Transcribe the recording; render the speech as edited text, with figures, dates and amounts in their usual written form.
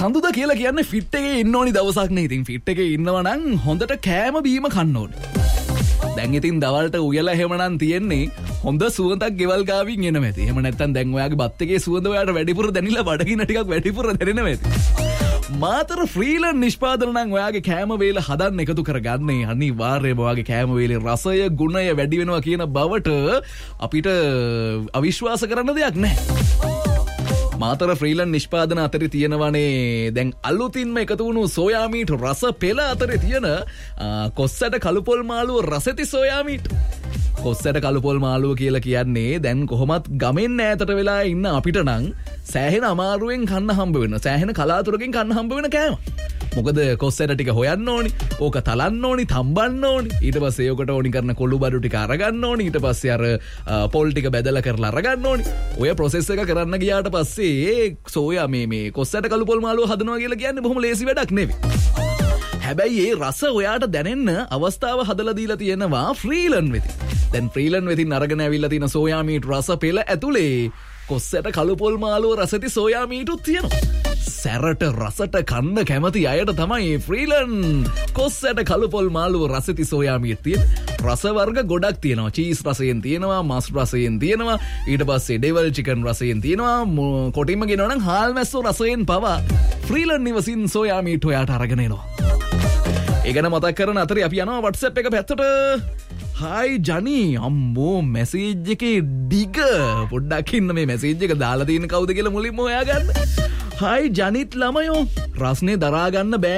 සඳුදා කියලා කියන්නේ ෆිට් එකේ ඉන්න ඕනි දවසක් නේ. ඉතින් ෆිට් එකේ ඉන්නවා නම් හොඳට කෑම බීම කන්න ඕනේ. දැන් ඉතින් දවල්ට උයලා එහෙමනම් තියෙන්නේ හොඳ සුවඳක් ගෙවල් ගාවින් එන මැති. එහෙම නැත්නම් දැන් ඔයාගේ බත් එකේ සුවඳ ඔයාට වැඩිපුර දැනිලා බඩගින්න ටිකක් වැඩිපුර දැනෙන මැති. මාතර ෆ්‍රීලන්ස් නිෂ්පාදන නම් ඔයාගේ කෑම වේල හදන්න එකතු කරගන්නේ අනිවාර්යයෙන්ම ඔයාගේ කෑම වේලේ රසය ගුණය වැඩි වෙනවා කියන බවට අපිට අවිශ්වාස කරන්න දෙයක් නැහැ. මාතර ෆ්‍රීලන්ස් නිෂ්පාදන අතරේ තියෙනවනේ දැන් අලුතින්ම එකතු වුණු සෝයා මීට් රස පෙළ අතරේ තියෙන කොස්සට කළුපොල් මාළුව රසෙති සෝයා මීට්. කොස්සට කළුපොල් මාළුව කියලා කියන්නේ දැන් කොහොමත් ගමෙන් ඈතට වෙලා ඉන්න අපිට නම් සෑහෙන අමාරුවෙන් කන්න හම්බ වෙන සෑහෙන කලාතුරකින් කන්න හම්බ වෙන කෑම. මොකද කොස්සට ටික හොයන්න ඕනි, ඕක තලන්න ඕනි, තම්බන්න ඕනි, ඊට පස්සේ ඒකට ඕනි කරන කොළු බඩු ටික අරගන්න ඕනි, ඊට පස්සේ අර පොල් ටික බැදලා කරලා අරගන්න ඕනි. ඔය ප්‍රොසෙස් එක කරන්න ගියාට පස්සේ සෝයා මේ කොස්සට කළුපොල් මාළුව හදනවා කියලා කියන්නේ බොහොම ලේසි වැඩක් නෙවෙයි. හැබැයි ඒ රස ඔයාට දැනෙන්න අවස්ථාව හදලා දීලා තියෙනවා ෆ්‍රීලන්ස් වෙතින්. දැන් ෆ්‍රීලන්ස් වෙතින් අරගෙන ඇවිල්ලා තියෙන සෝයා මීට් රස පෙළ ඇතුලේ කොස්සට කළුපොල් මාළුව රසෙති සෝයා මීටුත් තියෙනවා. සැරට රසට කන්න කැමති අයට තමයි ෆ්‍රීලන්ස් කොස්සට කළුපොල් මාළුව රසෙති සෝයා මීට් තියෙන. රස වර්ග ගොඩක් තියෙනවා. චීස් රසයෙන් තියෙනවා, මස් රසයෙන් තියෙනවා, ඊට පස්සේ ඩෙවල් චිකන් රසයෙන් තියෙනවා, කොටින්ම කියනවා නම් හාල් මැස්සෝ රසයෙන් පවා ෆ්‍රීලන්ස් නිවසින් සෝයා මීට් ඔයාට අරගෙන එනවා. ඒ ගැන මතක් කරන අතරේ අපි යනවා WhatsApp එක පැත්තට. හායි ජනී අම්මෝ මැසේජ් එකේ ඩිග පොඩ්ඩක් ඉන්න මේ මැසේජ් එක දාලා තියෙන කවුද කියලා මුලින්ම හොයාගන්න. හායි ජනිත් ළමයෝ රස්නේ දරා ගන්න බෑ